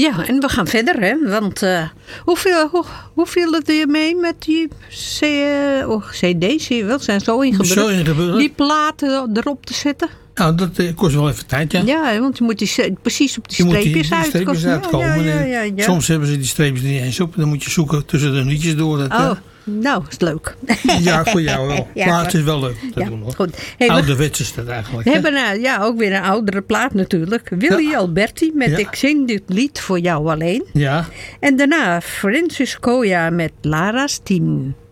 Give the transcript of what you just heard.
Ja, en we gaan verder, hè. Want hoeveel doe je mee met die CD's? Wel, zijn zo ingebeurd. Die platen erop te zetten. Nou, dat kost wel even tijd, ja. Ja, want je moet precies op die streepjes uitkomen. Ja. Soms hebben ze die streepjes er niet eens op. Dan moet je zoeken tussen de liedjes door. Nou, is leuk. Ja, voor jou wel. Ja, maar het is wel leuk te doen, hoor. Goed. Hey, ouderwets is dat eigenlijk. We hebben ook weer een oudere plaat natuurlijk. Willy Alberti met Ik zing dit lied voor jou alleen. Ja. En daarna Francis Koya met Lara's Team.